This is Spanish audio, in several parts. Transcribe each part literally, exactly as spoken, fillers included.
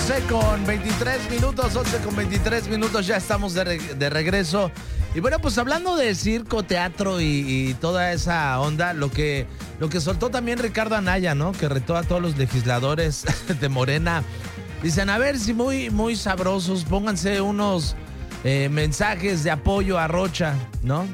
once con veintitrés minutos, once con veintitrés minutos, ya estamos de, re, de regreso. Y bueno, pues hablando de circo, teatro y, y toda esa onda, lo que, lo que soltó también Ricardo Anaya, ¿no? Que retó a todos los legisladores de Morena. Dicen, a ver si muy, muy sabrosos, pónganse unos eh, mensajes de apoyo a Rocha, ¿no?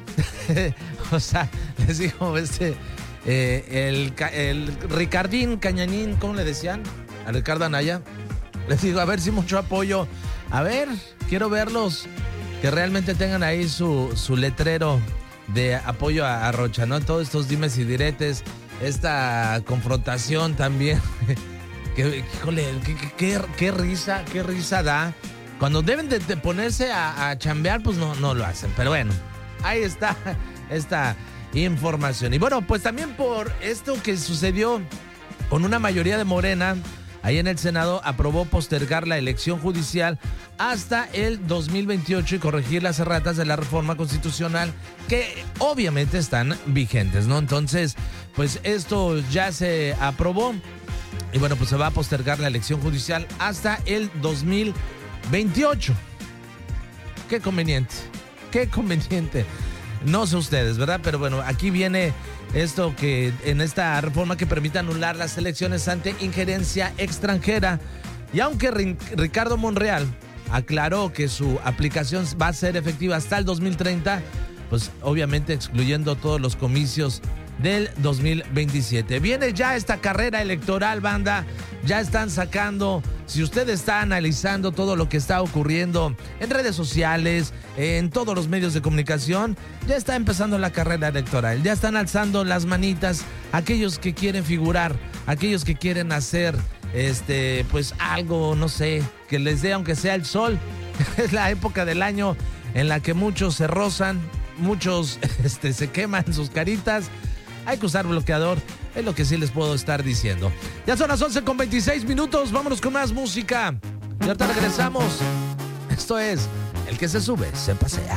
O sea, les digo, este, eh, el, el Ricardín Cañanín, ¿cómo le decían? A Ricardo Anaya. Les digo, a ver si mucho apoyo. A ver, quiero verlos que realmente tengan ahí su, su letrero de apoyo a, a Rocha, ¿no? Todos estos dimes y diretes, esta confrontación también. que, híjole, qué, qué, qué risa, qué risa da. Cuando deben de, de ponerse a, a chambear, pues no, no lo hacen. Pero bueno, ahí está esta información. Y bueno, pues también por esto que sucedió con una mayoría de Morena, ahí en el Senado aprobó postergar la elección judicial hasta el dos mil veintiocho y corregir las erratas de la reforma constitucional que obviamente están vigentes, ¿no? Entonces, pues esto ya se aprobó y bueno, pues se va a postergar la elección judicial hasta el dos mil veintiocho. Qué conveniente, qué conveniente. No sé ustedes, ¿verdad? Pero bueno, aquí viene esto que en esta reforma que permite anular las elecciones ante injerencia extranjera. Y aunque Ricardo Monreal aclaró que su aplicación va a ser efectiva hasta el dos mil treinta, pues obviamente excluyendo todos los comicios del dos mil veintisiete. Viene ya esta carrera electoral, banda. Ya están sacando, si usted está analizando todo lo que está ocurriendo en redes sociales, en todos los medios de comunicación, ya está empezando la carrera electoral. Ya están alzando las manitas aquellos que quieren figurar, aquellos que quieren hacer este, pues algo, no sé, que les dé aunque sea el sol. Es la época del año en la que muchos se rozan, muchos este, se queman sus caritas. Hay que usar bloqueador, es lo que sí les puedo estar diciendo. Ya son las once con veintiséis minutos, vámonos con más música. Y ahorita regresamos. Esto es El que se sube, se pasea.